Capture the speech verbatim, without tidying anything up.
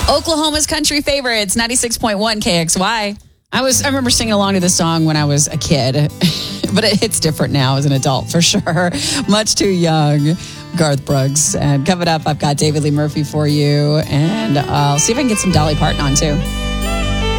Oklahoma's country favorites, ninety-six point one K X Y. I was I remember singing along to this song when I was a kid, but it hits different now as an adult for sure. Much too young. Garth Brooks. And coming up, I've got David Lee Murphy for you, and I'll see if I can get some Dolly Parton on too.